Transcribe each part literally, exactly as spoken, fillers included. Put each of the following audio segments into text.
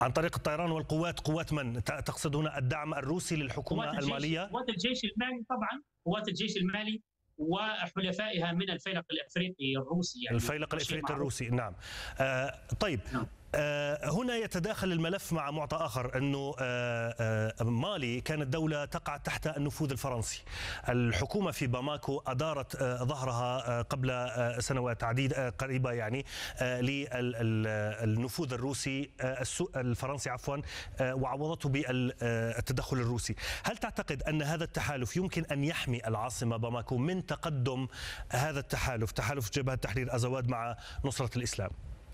عن طريق الطيران والقوات. قوات من تقصد هنا؟ الدعم الروسي للحكومة قوات المالية؟ قوات الجيش المالي طبعا، قوات الجيش المالي وحلفائها من الفيلق الافريقي الروسي، يعني الفيلق الافريقي الروسي. نعم. آه طيب. نعم. هنا يتداخل الملف مع معطى آخر، أنه مالي كانت دولة تقع تحت النفوذ الفرنسي. الحكومة في باماكو أدارت ظهرها قبل سنوات عديدة قريبة يعني للنفوذ الروسي الفرنسي عفوا، وعوضته بالتدخل الروسي. هل تعتقد أن هذا التحالف يمكن أن يحمي العاصمة باماكو من تقدم هذا التحالف، تحالف جبهة تحرير أزواد مع نصرة الإسلام؟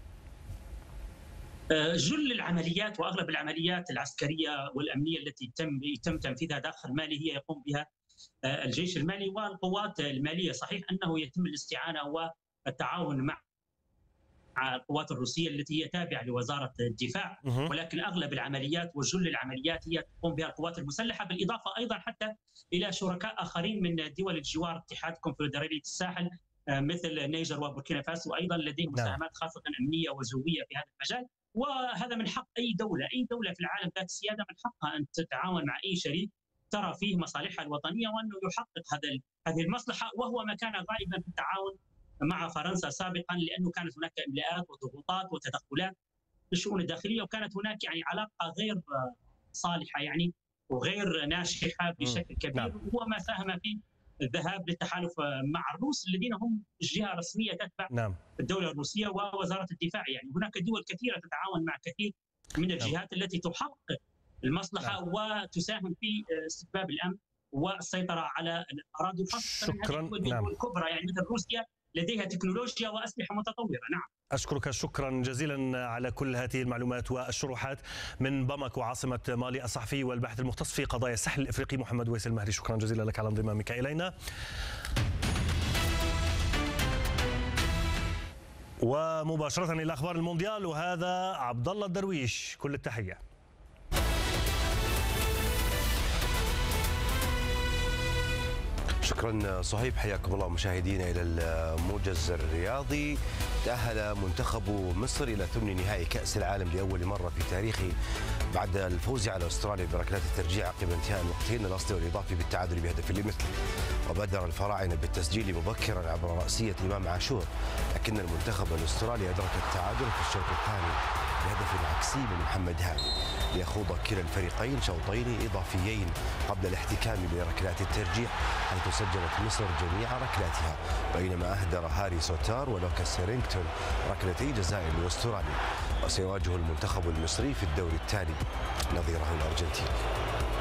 جل العمليات واغلب العمليات العسكريه والامنيه التي يتم يتم تنفيذها داخل مالي هي يقوم بها الجيش المالي والقوات الماليه. صحيح انه يتم الاستعانه والتعاون مع القوات الروسيه التي هي تابعه لوزاره الدفاع، ولكن اغلب العمليات وجل العمليات هي تقوم بها القوات المسلحه، بالاضافه ايضا حتى الى شركاء اخرين من دول الجوار، اتحاد كونفدراليه الساحل مثل النيجر وبوركينا فاسو، ايضا لديهم مساهمات خاصه امنيه وجويه في هذا المجال. وهذا من حق اي دوله، اي دوله في العالم ذات السياده من حقها ان تتعاون مع اي شريك ترى فيه مصالحها الوطنيه وانه يحقق هذا هذه المصلحه، وهو ما كان غائبا في التعاون مع فرنسا سابقا، لانه كانت هناك املاءات وضغوطات وتدخلات في الشؤون الداخليه، وكانت هناك يعني علاقه غير صالحه يعني وغير ناجحه بشكل كبير، وهو ما ساهم في الذهاب للتحالف مع الروس الذين هم جهه رسميه تتبع نعم. الدوله الروسيه ووزاره الدفاع. يعني هناك دول كثيره تتعاون مع كثير من الجهات نعم. التي تحقق المصلحه نعم. وتساهم في استتباب الامن والسيطره على الاراضي، خاصه الدول نعم. الكبرى يعني مثل روسيا لديها تكنولوجيا واسلحه متطوره. نعم. أشكرك شكرا جزيلا على كل هذه المعلومات والشروحات من باماكو عاصمة مالي. الصحفي والباحث المختص في قضايا الساحل الإفريقي محمد ويس المهري، شكرا جزيلا لك على انضمامك إلينا. ومباشرة إلى أخبار المونديال، وهذا عبد الله الدرويش، كل التحية. شكرا صهيب، حياكم الله مشاهدينا الى الموجز الرياضي. تأهل منتخب مصر الى ثمن نهائي كأس العالم لاول مره في تاريخه بعد الفوز على استراليا بركلات الترجيح عقب انتهاء الوقتين الاصلي والاضافي بالتعادل بهدف لمثل. وبادر الفراعنه بالتسجيل مبكرا عبر رأسية امام عاشور، لكن المنتخب الاسترالي ادرك التعادل في الشوط الثاني بهدف عكسي من محمد هاني، ليخوض كلا الفريقين شوطين اضافيين قبل الاحتكام بركلات الترجيح، حيث سجلت مصر جميع ركلاتها، بينما اهدر هاري سوتار ولوكاس سيرينغتون ركلتي جزاء لاستراليا. وسيواجه المنتخب المصري في الدور التالي نظيره الارجنتين.